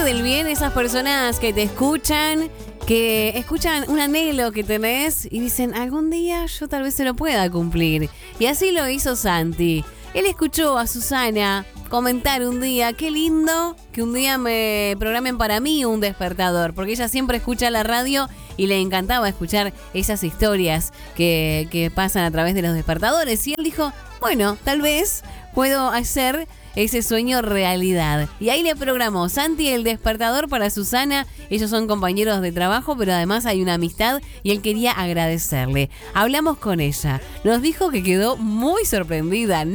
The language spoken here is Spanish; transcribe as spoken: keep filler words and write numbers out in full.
del bien, esas personas que te escuchan, que escuchan un anhelo que tenés y dicen, algún día yo tal vez se lo pueda cumplir. Y así lo hizo Santi. Él escuchó a Susana comentar un día, qué lindo que un día me programen para mí un despertador, porque ella siempre escucha la radio y le encantaba escuchar esas historias que, que pasan a través de los despertadores. Y él dijo, bueno, tal vez puedo hacer ese sueño realidad. Y ahí le programó Santi el despertador para Susana. Ellos son compañeros de trabajo, pero además hay una amistad y él quería agradecerle. Hablamos con ella. Nos dijo que quedó muy sorprendida.